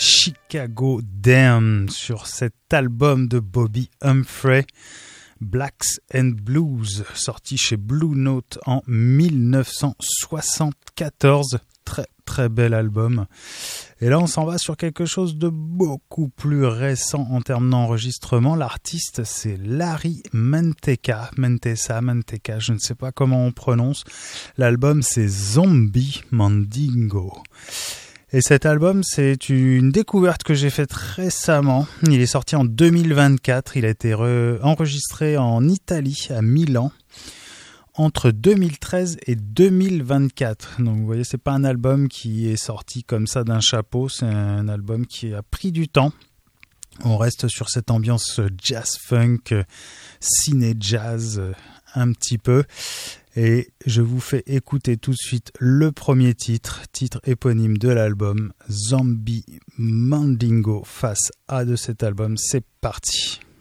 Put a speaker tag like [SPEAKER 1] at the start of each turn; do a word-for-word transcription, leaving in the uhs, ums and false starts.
[SPEAKER 1] Chicago Damn sur cet album de Bobby Humphrey, Blacks and Blues, sorti chez Blue Note en dix-neuf cent soixante-quatorze. Très très bel album. Et là on s'en va sur quelque chose de beaucoup plus récent en termes d'enregistrement. L'artiste c'est Larry Manteca, Mantessa, Manteca, je ne sais pas comment on prononce. L'album c'est Zombie Mandingo. Et cet album, c'est une découverte que j'ai faite récemment. Il est sorti en deux mille vingt-quatre. Il a été re- enregistré en Italie, à Milan, entre deux mille treize et deux mille vingt-quatre. Donc vous voyez, c'est pas un album qui est sorti comme ça d'un chapeau. C'est un album qui a pris du temps. On reste sur cette ambiance jazz-funk, ciné-jazz, un petit peu. Et je vous fais écouter tout de suite le premier titre, titre éponyme de l'album, Zombie Mandingo, face A de cet album. C'est parti.